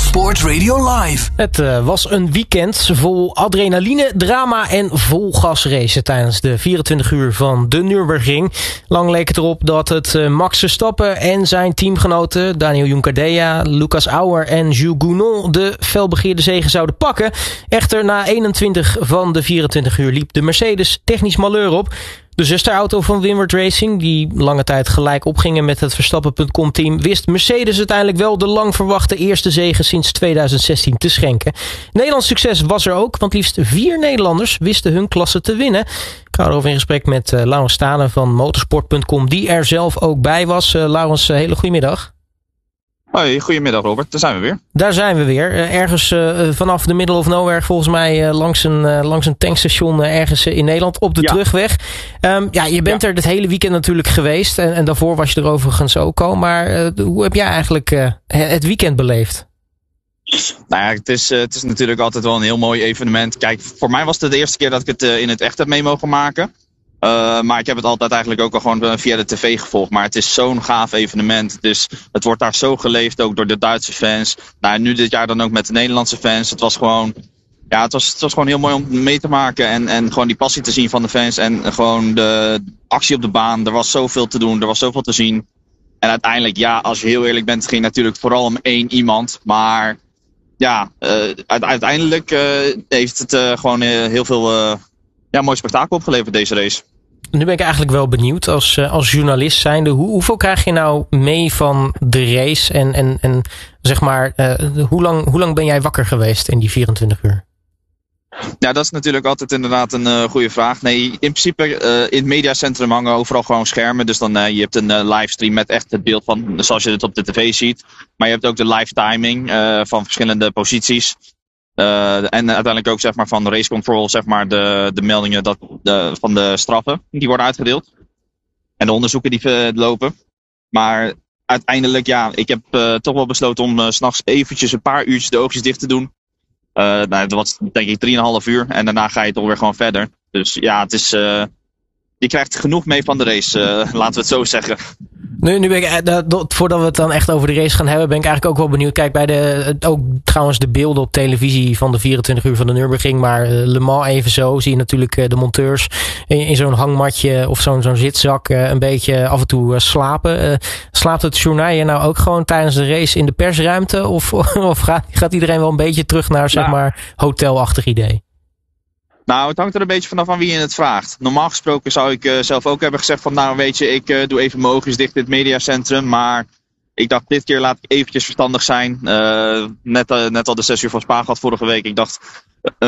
Sport Radio Live. Het was een weekend vol adrenaline, drama en vol gasracen tijdens de 24 uur van de Nürburgring. Lang leek het erop dat het Max Verstappen en zijn teamgenoten Daniel Juncadella, Lucas Auer en Jules Gounon de felbegeerde zege zouden pakken. Echter, na 21 van de 24 uur liep de Mercedes technisch malheur op. De zusterauto van Winward Racing, die lange tijd gelijk opgingen met het Verstappen.com team, wist Mercedes uiteindelijk wel de lang verwachte eerste zege sinds 2016 te schenken. Nederlands succes was er ook, want liefst 4 Nederlanders wisten hun klasse te winnen. Ik ga erover in gesprek met Laurens Stanen van Motorsport.com, die er zelf ook bij was. Laurens, hele goedemiddag. Hoi, goedemiddag Robert, daar zijn we weer. Daar zijn we weer. Ergens vanaf de middle of nowhere, volgens mij langs een tankstation ergens in Nederland op de terugweg. Je bent er het hele weekend natuurlijk geweest en daarvoor was je er overigens ook al. Maar hoe heb jij eigenlijk het weekend beleefd? Nou ja, het is natuurlijk altijd wel een heel mooi evenement. Kijk, voor mij was het de eerste keer dat ik het in het echt heb mee mogen maken. Maar ik heb het altijd eigenlijk ook al gewoon via de tv gevolgd. Maar het is zo'n gaaf evenement. Dus het wordt daar zo geleefd, ook door de Duitse fans. Nou, en nu dit jaar dan ook met de Nederlandse fans. Het was gewoon, het was gewoon heel mooi om mee te maken. En gewoon die passie te zien van de fans. En gewoon de actie op de baan. Er was zoveel te doen, er was zoveel te zien. En uiteindelijk, als je heel eerlijk bent, ging het natuurlijk vooral om 1 iemand. Maar uiteindelijk heeft het gewoon heel veel mooi spektakel opgeleverd, deze race. Nu ben ik eigenlijk wel benieuwd, als journalist zijnde, hoeveel krijg je nou mee van de race? En zeg maar, hoe lang ben jij wakker geweest in die 24 uur? Ja, dat is natuurlijk altijd inderdaad een goede vraag. Nee, in principe in het mediacentrum hangen overal gewoon schermen. Dus dan je hebt een livestream met echt het beeld van zoals je het op de tv ziet. Maar je hebt ook de live timing van verschillende posities. En uiteindelijk ook zeg maar van race control, zeg maar de meldingen van de straffen die worden uitgedeeld. En de onderzoeken die lopen. Maar uiteindelijk, ik heb toch wel besloten om 's nachts eventjes een paar uurtjes de oogjes dicht te doen. Dat was denk ik 3,5 uur en daarna ga je toch weer gewoon verder. Dus het is, je krijgt genoeg mee van de race, laten we het zo zeggen. Nu ben ik, voordat we het dan echt over de race gaan hebben, ben ik eigenlijk ook wel benieuwd. Kijk, bij ook trouwens de beelden op televisie van de 24 uur van de Nürburgring, maar Le Mans even zo, zie je natuurlijk de monteurs in zo'n hangmatje of zo'n zitzak een beetje af en toe slapen. Slaapt het journaal nou ook gewoon tijdens de race in de persruimte? Of gaat iedereen wel een beetje terug naar, zeg maar, hotelachtig idee? Nou, het hangt er een beetje vanaf aan wie je het vraagt. Normaal gesproken zou ik zelf ook hebben gezegd van, nou weet je, ik doe even mijn oogjes dicht in het mediacentrum. Maar ik dacht, dit keer laat ik eventjes verstandig zijn. Net al de 6 uur van Spa gehad vorige week. Ik dacht,